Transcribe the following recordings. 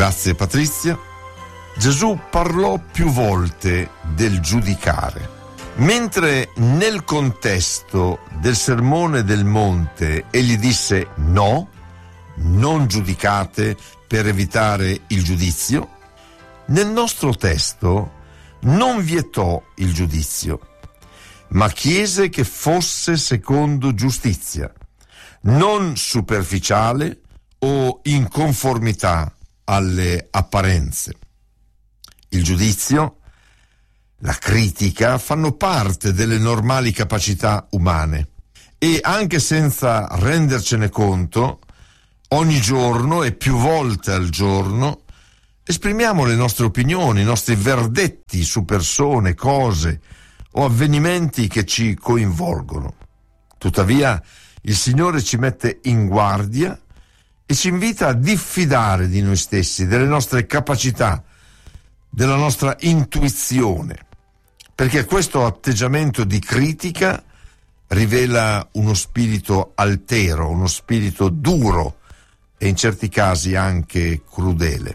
Grazie Patrizia. Gesù parlò più volte del giudicare. Mentre nel contesto del Sermone del Monte egli disse no, non giudicate per evitare il giudizio, nel nostro testo non vietò il giudizio, ma chiese che fosse secondo giustizia, non superficiale o in conformità alle apparenze. Il giudizio, la critica fanno parte delle normali capacità umane e anche senza rendercene conto, ogni giorno e più volte al giorno esprimiamo le nostre opinioni, i nostri verdetti su persone, cose o avvenimenti che ci coinvolgono. Tuttavia, il Signore ci mette in guardia e ci invita a diffidare di noi stessi, delle nostre capacità, della nostra intuizione, perché questo atteggiamento di critica rivela uno spirito altero, uno spirito duro e in certi casi anche crudele.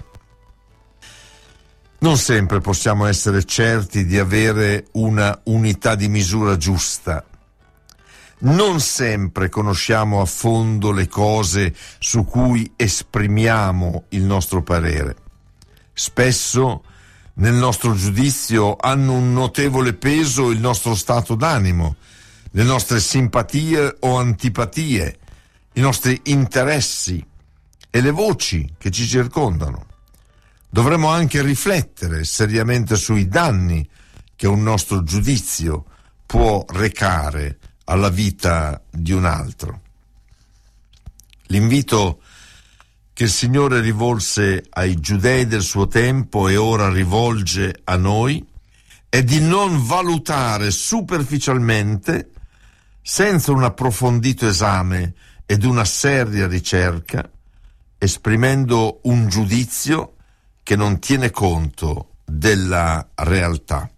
Non sempre possiamo essere certi di avere una unità di misura giusta. Non sempre conosciamo a fondo le cose su cui esprimiamo il nostro parere. Spesso nel nostro giudizio hanno un notevole peso il nostro stato d'animo, le nostre simpatie o antipatie, i nostri interessi e le voci che ci circondano. Dovremmo anche riflettere seriamente sui danni che un nostro giudizio può recare alla vita di un altro. L'invito che il Signore rivolse ai giudei del suo tempo e ora rivolge a noi è di non valutare superficialmente, senza un approfondito esame ed una seria ricerca, esprimendo un giudizio che non tiene conto della realtà.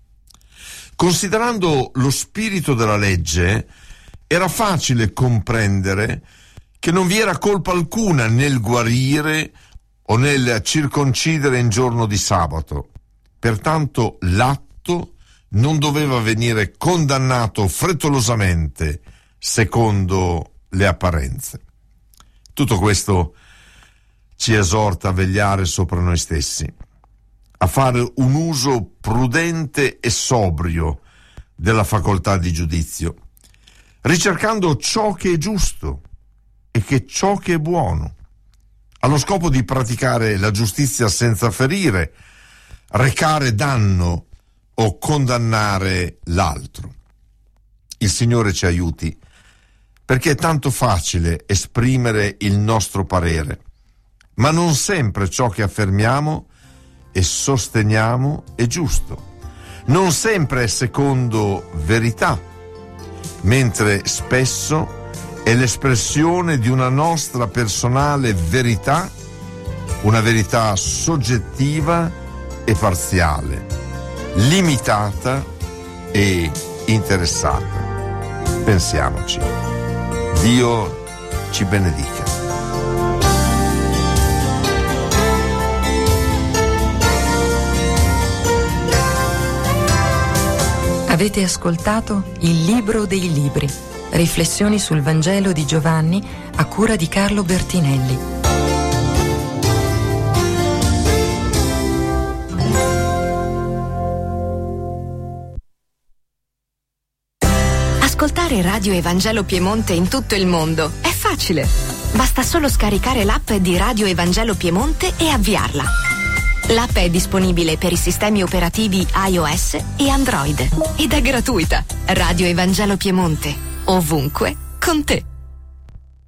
Considerando lo spirito della legge, era facile comprendere che non vi era colpa alcuna nel guarire o nel circoncidere in giorno di sabato. Pertanto l'atto non doveva venire condannato frettolosamente secondo le apparenze. Tutto questo ci esorta a vegliare sopra noi stessi, a fare un uso prudente e sobrio della facoltà di giudizio, ricercando ciò che è giusto e che ciò che è buono, allo scopo di praticare la giustizia senza ferire, recare danno o condannare l'altro. Il Signore ci aiuti, perché è tanto facile esprimere il nostro parere, ma non sempre ciò che affermiamo e sosteniamo è giusto. Non sempre è secondo verità, mentre spesso è l'espressione di una nostra personale verità, una verità soggettiva e parziale, limitata e interessata. Pensiamoci. Dio ci benedica. Avete ascoltato Il Libro dei Libri, riflessioni sul Vangelo di Giovanni a cura di Carlo Bertinelli. Ascoltare Radio Evangelo Piemonte in tutto il mondo è facile. Basta solo scaricare l'app di Radio Evangelo Piemonte e avviarla. L'app è disponibile per i sistemi operativi iOS e Android ed è gratuita. Radio Evangelo Piemonte, ovunque con te.